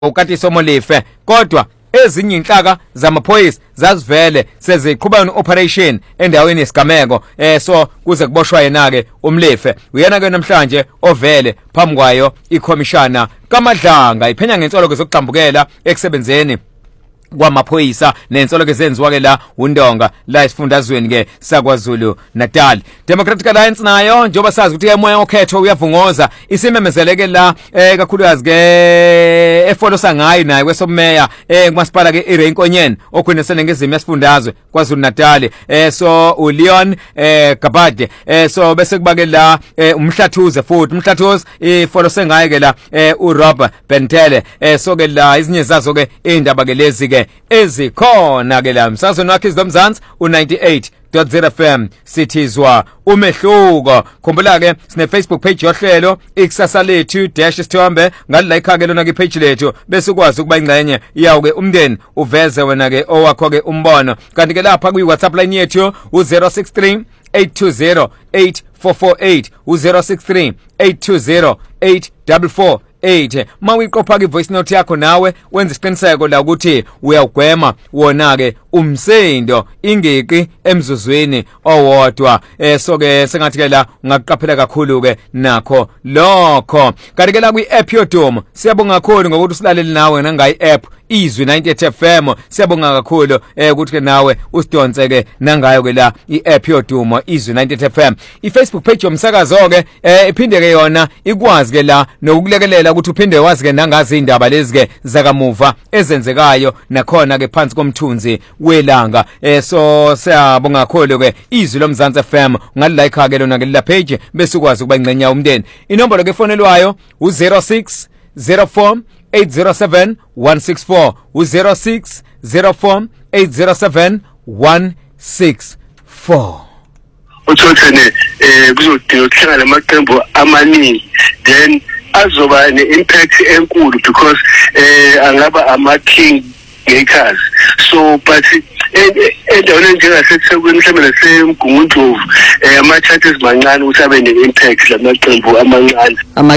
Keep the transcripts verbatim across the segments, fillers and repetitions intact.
uKatiso Molefe kodwa ezinye inhlaka zamaphoyisa zazivele seziqhubana neoperation endaweni yesigameko eh so kuze kuboshwa yena ke uMlefe uyena ke namhlanje ovele phambi kwayo ikhomishana kaMadlanga iphenya ngensolo zokuqhambukela ekusebenzeni kwamaphoyisa nensolo ke zenziwa ke la uNdonga la isifundazweni ke saKwaZulu Natal. Democratic Alliance nayo njoba sazi ukuthi emoya okhetho uyavungoza isimemezeleke la eh kakhulukazi ke efolosa ngayo naye kwesomeya eh kumasipala ke iRenkonyeni okhwenesene ngezimo yasifundazwe kwaZulu Natal eh so uLeon eh Gabade eh so bese kubake la eh, umhlathuze futhi umhlathuze ifolose ngayo ke la eh uRob Bentele eh so ke la izinye zazo ke indaba ke lezi ke ezikhona ke la msazweni wakhe izomzansi u ninety-eight point zero F M sithizwa umehluko. Khumbula ke sine Facebook page yohlelo ikusasa lethu dash isithombe ngalike ke lona ke page lethu bese ukwazi ukuba ingcenye yawo ke umndeni uveze wena ke owakho ke umbono. Kanti ke lapha ku WhatsApp line yethu u zero six three eight two zero eight four four eight u zero six three eight two zero eight four four eight. Mawiqopha ke voice note yakho nawe wenza isiqiniseko la ukuthi uyawugwema wona ke umsindo ingeki emzuzweni owodwa eh so ke sengathi ke la ungaqaphela kakhulu ke nakho lokho. Kanti ke la kwi app yodumo siyabonga kakhulu ngokuthi usilalele nawe nangayi app izwi ninety-eight F M siyabonga kakhulu eh ukuthi ke nawe usidonse ke nangayo ke la i-app yodumo izwi ninety-eight F M. I-Facebook page yomsakazo ke eh iphinde ke yona ikwazi ke la nokulekelela ukuthi uphinde wazi ke nangazi indaba lezi ke zakamuva ezenzekayo nakhona ke phansi komthunzi welanga eh so siyabonga kakhulu ke izwi lomzansi F M ungalike ke lona ke la page bese ukwazi ukuba ingcenye umndeni. Inombolo ke fonelwayo u zero six zero four eight zero seven one six four u zero six zero four eight zero seven one six four. Uthothene eh kuzodinga ukuhlangana namaqembu amaningi then azoba ne-impact enkulu because eh angaba ama-king makers so but endaweni enjengaseThekwini mhlawumbe naseMgungundlovu eh ama-charges mancane ukuthi abe ne-impact lamaqembu amancane.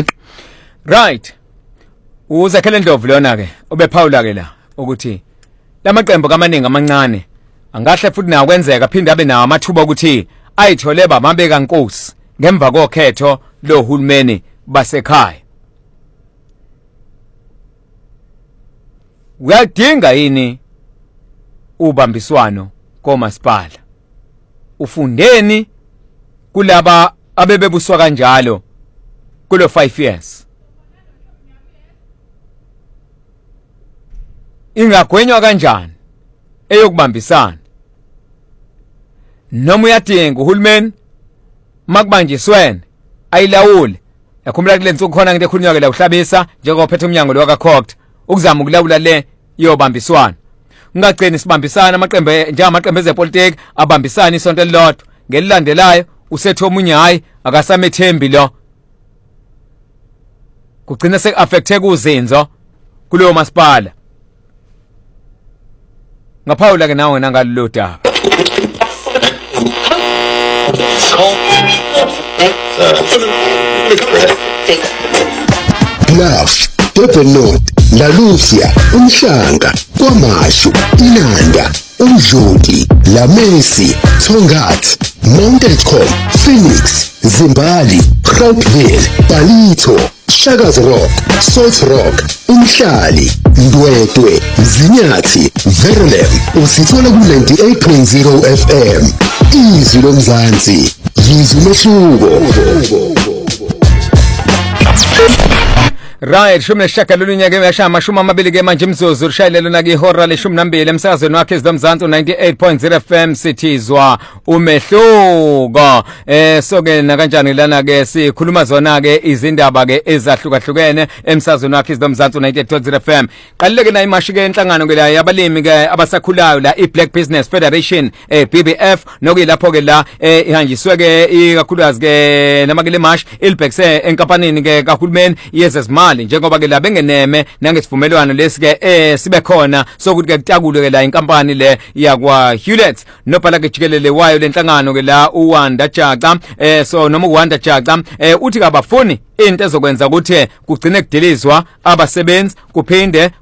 Right. Uzakhele Ndlovu lona ke obephawula ke la ukuthi lamaqembu kamaningi amancane angahle futhi nawo kwenzeka phinde abe nawo amathuba ukuthi ayithole bamabeka Nkosi ngemva kokhetho lohulumeni basekhaya. Uyadinga yini ubambiswano komasipala? Ufundeni kulaba abebebuswa kanjalo kulo five years? Ingagwenywa kanjani eyokubambisana? Noma uyadinga uhulumeni makubanjiswene ayilawule yakhumbula kule nsuku khona into ekhulunywa ke la uhlabisa njengophethe umnyango lo kaKhokt ukuzama ukulawula le yobambiswana. Ungagcini sibambisana amaqembu njengamaqembu ezepolitiki abambisana isonto elilodwa ngelilandelayo usethu omunye hayi akasamethembi lo kugcina sekuaffecte kuzinzo kuleyo masipala. Ngaphawula ke nawe nangalelo daba. Bluff, Durban North, La Lucia, Umhlanga, KwaMashu, Inanda, Umdluli, La Messi, Tongat, Mount Elcom, Phoenix, Zimbali, Groupville, Palito, Shaka's Rock, Salt Rock, Umhlali, Ndwedwe, Zinyathi, Verulam, usithola ku ninety-eight point zero F M. Izwi lomzansi, yizwi umehluko. Right, shume shaka lulunya ke yashama shuma amabili ke manje imzuzu ushayelelo na ke hora leshumi nambili emsakazweni wakhe izomzansi ninety-eight point zero F M sithizwa umehluko. Eh so ke na kanjani lana ke sikhuluma zona ke izindaba ke ezahlukahlukene emsakazweni wakhe izomzansi ninety-eight point zero F M. Qalileke na imashi ke inhlangano ke la yabalimi ke abasakhulayo la iBlack Business Federation eh B B F nokuyilapho ke la eh ihanjiswe ke ikakhulukazi ke namakele mash ilibhekise enkampanini ke kahulumeni yezezimali imali njengoba ke la bengeneme nangesivumelwano lesike eh sibe khona sokuthi ke kutakulwe ke la inkampani le yakwa Hewlett nobhala ke jikelele wayo lenhlangano ke la uWanda Jaca eh so noma uWanda Jaca eh uthi kabafuni into ezokwenza ukuthi kugcine kudilizwa abasebenzi kuphinde